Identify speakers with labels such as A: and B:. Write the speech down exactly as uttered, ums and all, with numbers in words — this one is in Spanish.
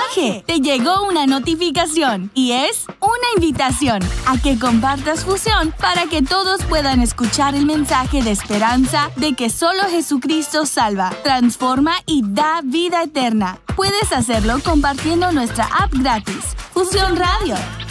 A: mensaje! Te llegó una notificación y es una invitación a que compartas Fusión para que todos puedan escuchar el mensaje de esperanza de que solo Jesucristo salva, transforma y da vida eterna. Puedes hacerlo compartiendo nuestra app gratis, Fusión Radio.